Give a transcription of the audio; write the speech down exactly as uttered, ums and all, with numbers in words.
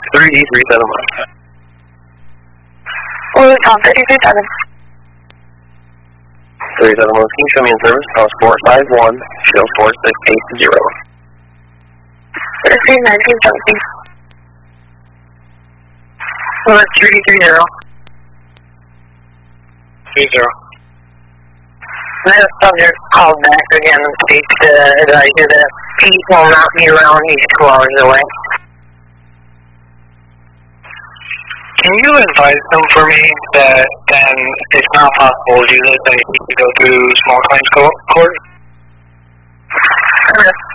three D three seven one. Louis Tom three three seven. three seven one, can you show me in service? House four five one, shield four six eight zero. Three nineteen seventeen. Louis three three zero. Three zero. This subject called back again and states to advise you that Pete will not be around. He's two hours away. Can you advise them for me that then it's not possible to do this and you need to go through small claims court? Uh,